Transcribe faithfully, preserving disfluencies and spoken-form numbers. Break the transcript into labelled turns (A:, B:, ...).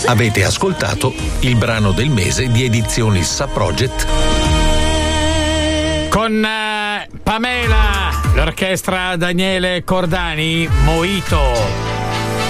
A: Avete ascoltato il brano del mese di Edizioni Sa Project
B: con uh, Pamela, l'orchestra Daniele Cordani, Mojito.